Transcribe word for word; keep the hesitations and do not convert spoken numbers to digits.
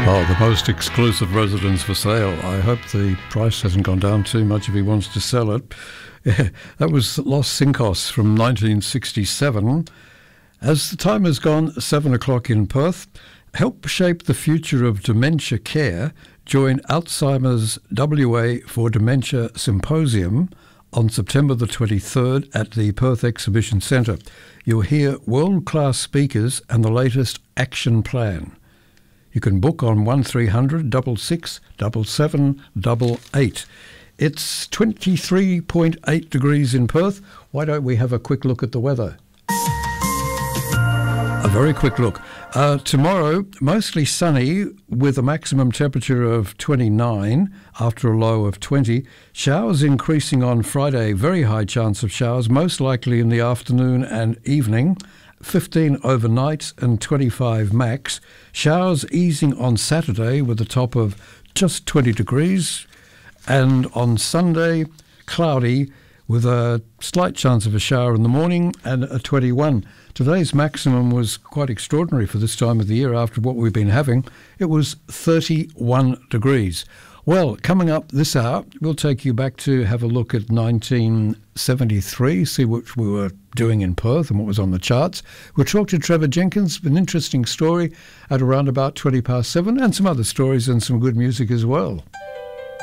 Oh, the most exclusive residence for sale. I hope the price hasn't gone down too much if he wants to sell it. Yeah, that was Los Cinco from nineteen sixty-seven. As the time has gone, seven o'clock in Perth, help shape the future of dementia care. Join Alzheimer's W A for Dementia Symposium on September the twenty-third at the Perth Exhibition Centre. You'll hear world-class speakers and the latest action plan. You can book on one three hundred, six six, seven seven eight eight. It's twenty-three point eight degrees in Perth. Why don't we have a quick look at the weather? A very quick look. Uh, tomorrow, mostly sunny with a maximum temperature of twenty-nine after a low of twenty. Showers increasing on Friday. Very high chance of showers, most likely in the afternoon and evening. fifteen overnight and twenty-five max. Showers easing on Saturday with a top of just twenty degrees. And on Sunday, cloudy with a slight chance of a shower in the morning and a twenty-one. Today's maximum was quite extraordinary for this time of the year after what we've been having. It was thirty-one degrees. Well, coming up this hour, we'll take you back to have a look at nineteen seventy-three, see what we were doing in Perth and what was on the charts. We'll talk to Trevor Jenkins, an interesting story at around about twenty past seven, and some other stories and some good music as well.